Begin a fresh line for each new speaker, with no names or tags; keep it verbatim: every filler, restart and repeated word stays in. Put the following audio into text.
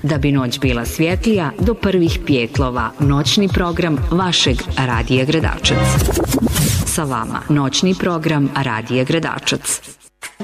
Da bi noć bila svjetlija, do prvih pjetlova, noćni program vašeg Radija Gradačac. Sa vama, noćni program Radija Gradačac.